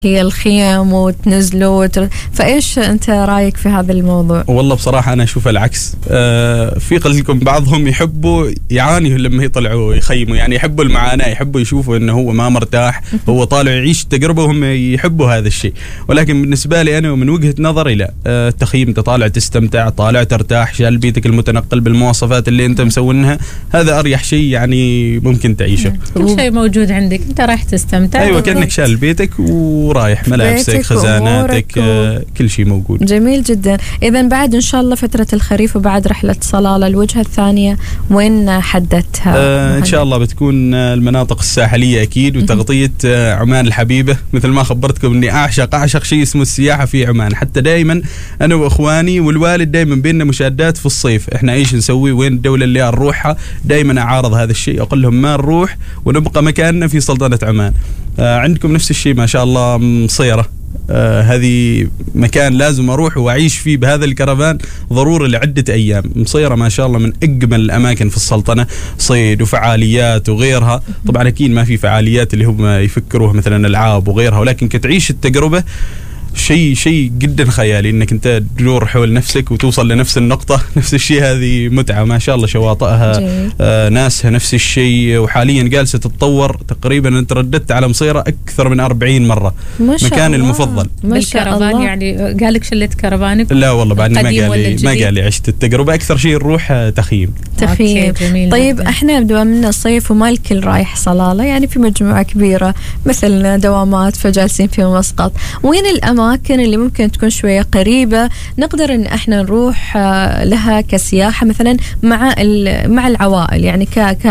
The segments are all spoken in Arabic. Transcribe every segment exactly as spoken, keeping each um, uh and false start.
هي الخيم وتنزلوا وتر... فإيش أنت رأيك في هذا الموضوع؟ والله بصراحة أنا أشوف العكس. آه في قلكم بعضهم يحبوا يعانوا لما يطلعوا يخيموا، يعني يحبوا المعاناة، يحبوا يشوفوا إنه هو ما مرتاح، هو طالع يعيش التجربة وهم يحبوا هذا الشيء. ولكن بالنسبة لي أنا ومن وجهة نظري لا، آه التخييم أنت طالع تستمتع، طالع ترتاح، شال بيتك المتنقل بالمواصفات اللي أنت مسوينها، هذا أريح شيء يعني ممكن تعيشه. كل شيء موجود عندك، أنت راح تستمتع. أيوة كأنك شال بيتك ورايح، ملابسك، خزاناتك، آه كل شيء موجود. جميل جدا. إذن بعد إن شاء الله فترة الخريف وبعد رحلة صلالة الوجهة الثانية وين حددتها؟ آه إن شاء الله بتكون المناطق الساحلية أكيد، وتغطية آه عمان الحبيبة. مثل ما خبرتكم إني أعشق أعشق شيء اسمه السياحة في عمان، حتى دائما أنا وإخواني والوالد دائما بيننا مشادات في الصيف، إحنا إيش نسوي، وين الدولة اللي نروحها، دائما أعارض هذا الشيء، أقول لهم ما نروح ونبقى مكاننا في سلطنة عمان. آه عندكم نفس الشيء ما شاء الله، مصيرة آه هذه مكان لازم أروح وأعيش فيه بهذا الكرفان ضروري لعدة أيام. مصيرة ما شاء الله من أجمل الأماكن في السلطنة، صيد وفعاليات وغيرها. طبعا أكيد ما في فعاليات اللي هم يفكروها مثلا ألعاب وغيرها، ولكن كتعيش التجربة شيء شيء جدا خيالي، انك انت تدور حول نفسك وتوصل لنفس النقطة. نفس الشيء هذه متعة ما شاء الله. شواطئها آه ناسها نفس الشيء، وحاليا جالسة تتطور. تقريبا انت رددت على مصيرة اكثر من أربعين مرة. مكان المفضل بالكرفان. يعني قالك شلت كرفانك؟ لا والله بعد ما قال ما قال لي عشت التجربة. اكثر شيء نروح تخييم. تخييم. طيب جدا. احنا دوامنا الصيف وما الكل رايح صلالة، يعني في مجموعة كبيرة مثل دوامات فجالسين في مسقط. وين الأماكن الأماكن اللي ممكن تكون شوية قريبة نقدر إن إحنا نروح لها كسياحة مثلا مع مع العوائل، يعني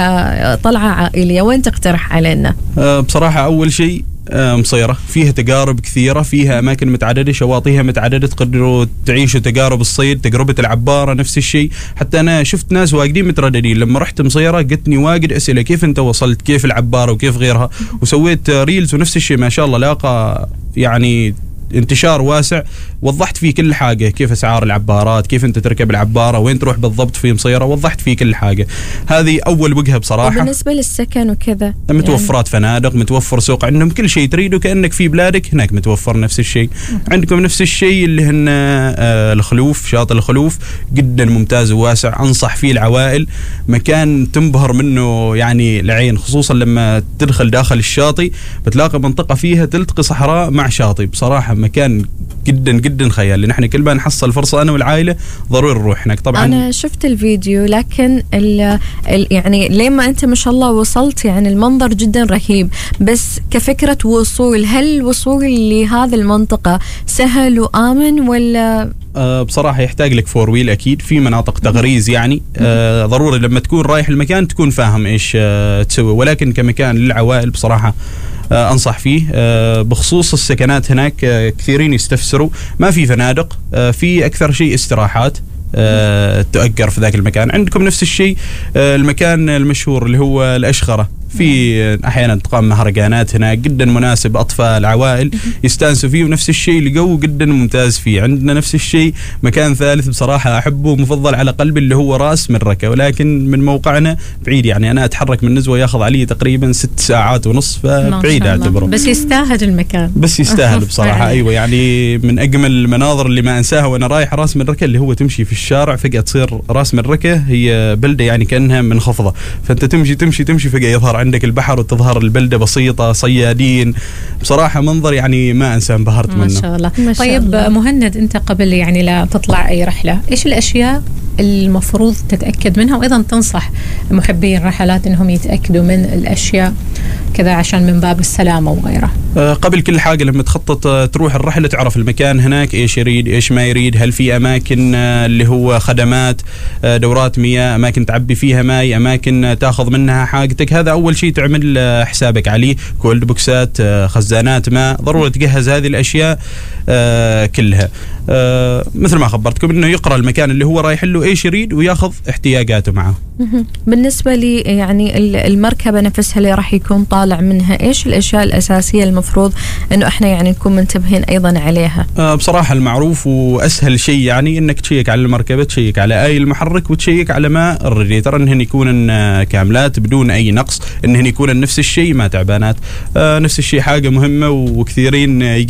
كطلعة عائلية؟ وين تقترح علينا؟ أه بصراحة أول شيء مصيرة، فيها تجارب كثيرة، فيها أماكن متعددة، شواطئها متعددة، تقدروا تعيشوا تجارب الصيد، تجربة العبارة نفس الشيء. حتى أنا شفت ناس واجدين مترددين لما رحت مصيرة، جتني واجد أسئلة كيف أنت وصلت، كيف العبارة وكيف غيرها، وسويت ريلز ونفس الشيء ما شاء الله لاقى يعني انتشار واسع. وضحت فيه كل حاجة، كيف أسعار العبارات، كيف أنت تركب العبارة، وين تروح بالضبط في مصيرة، وضحت فيه كل حاجة. هذه أول وجهة بصراحة. وبالنسبة للسكن وكذا متوفرات يعني. فنادق، متوفر سوق، عندهم كل شيء تريده كأنك في بلادك هناك متوفر نفس الشيء. عندكم نفس الشيء اللي هن آه الخلوف، شاطئ الخلوف جدا ممتاز وواسع، أنصح فيه العوائل. مكان تنبهر منه يعني العين، خصوصا لما تدخل داخل الشاطئ بتلاقي منطقة فيها تلتقي صحراء مع شاطئ. بصراحة مكان جدا جدا خيالي. نحن كل ما نحصل فرصة أنا والعائلة ضروري نروح هناك. طبعا أنا شفت الفيديو، لكن ال ال يعني لما أنت ما شاء الله وصلت، يعني المنظر جدا رهيب، بس كفكرة وصول، هل الوصول لهذه المنطقة سهل وآمن ولا؟ أه بصراحة يحتاج لك فور ويل أكيد، في مناطق تغريز يعني أه ضروري لما تكون رايح المكان تكون فاهم إيش أه تسوي. ولكن كمكان للعوائل بصراحة أه أنصح فيه. أه بخصوص السكنات هناك أه كثيرين يستفسروا، ما في فنادق، أه في أكثر شيء استراحات أه تؤجر في ذاك المكان. عندكم نفس الشيء أه المكان المشهور اللي هو الأشخرة، في أحيانا تقام مهرجانات هناك، جدا مناسب أطفال عوائل يستانسوا فيه. ونفس الشيء الجو جدا ممتاز فيه. عندنا نفس الشيء مكان ثالث بصراحة أحبه مفضل على قلبي اللي هو راس مركة، ولكن من موقعنا بعيد، يعني أنا أتحرك من نزوة ياخذ علي تقريبا ست ساعات ونص، فبعيد أعتبره. بس يستاهل المكان، بس يستاهل بصراحة. أيوة يعني من أجمل المناظر اللي ما أنساها وأنا رايح راس مركة، اللي هو تمشي في الشارع فجأة تصير راس مركة هي بلدة يعني كأنها منخفضة، فأنت تمشي تمشي تمشي فجأة يظهر عندك البحر وتظهر البلدة بسيطة، صيادين. بصراحة منظر يعني ما أنسى، انبهرت منه. ما شاء الله. ما شاء طيب الله. مهند، أنت قبل يعني لا تطلع أي رحلة، إيش الأشياء المفروض تتأكد منها، وأيضا تنصح محبي الرحلات أنهم يتأكدوا من الأشياء كذا عشان من باب السلامة وغيرها؟ أه قبل كل حاجة لما تخطط تروح الرحلة تعرف المكان هناك إيش يريد إيش ما يريد، هل في أماكن اللي هو خدمات، دورات مياه، أماكن تعبي فيها ماء، أماكن تأخذ منها حاجتك. هذا أول شيء تعمل حسابك عليه. كولد بوكسات، خزانات ماء، ضروري تجهز هذه الأشياء أه كلها. أه مثل ما خبرتكم إنه يقرأ المكان اللي هو رايح له إيش يريد ويأخذ احتياجاته معه. بالنسبة لي يعني المركبة نفسها اللي راح يكون يكون طالع منها، إيش الأشياء الأساسية المفروض إنه إحنا يعني نكون منتبهين أيضا عليها؟ آه بصراحة المعروف وأسهل شيء يعني إنك تشيك على المركبة، تشيك على أي المحرك، وتشيك على ماء الراديتر إنهن يكون كاملات بدون أي نقص، إنهن يكون نفس الشيء ما تعبانات. آه نفس الشيء حاجة مهمة وكثيرين